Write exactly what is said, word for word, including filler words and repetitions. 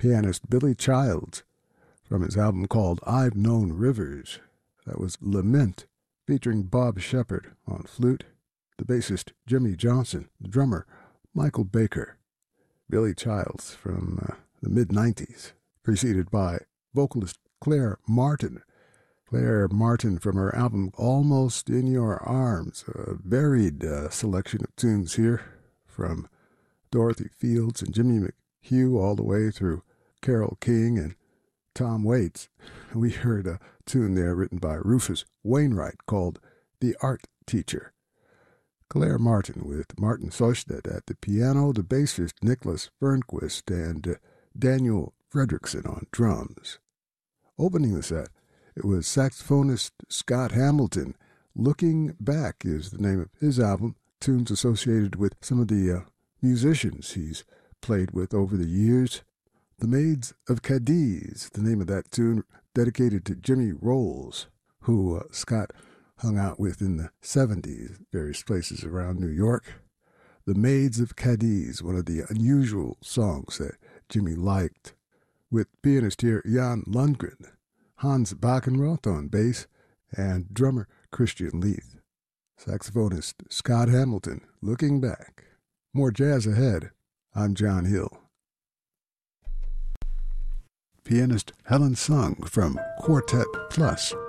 pianist Billy Childs from his album called I've Known Rivers. That was Lament, featuring Bob Shepard on flute, the bassist Jimmy Johnson, the drummer Michael Baker. Billy Childs from uh, the mid nineties, preceded by vocalist Claire Martin. Claire Martin from her album Almost in Your Arms, a varied uh, selection of tunes here from Dorothy Fields and Jimmy McHugh all the way through Carole King and Tom Waits. We heard a tune there written by Rufus Wainwright called The Art Teacher. Claire Martin with Martin Sosted at the piano, the bassist Nicholas Bernquist, and uh, Daniel Fredrickson on drums. Opening the set, it was saxophonist Scott Hamilton. Looking Back is the name of his album, tunes associated with some of the uh, musicians he's played with over the years. The Maids of Cadiz, the name of that tune, dedicated to Jimmy Rolls, who uh, Scott hung out with in the seventies, various places around New York. The Maids of Cadiz, one of the unusual songs that Jimmy liked, with pianist here Jan Lundgren, Hans Backenroth on bass, and drummer Christian Leith. Saxophonist Scott Hamilton, Looking Back. More jazz ahead. I'm John Hill. Pianist Helen Sung from Quartet Plus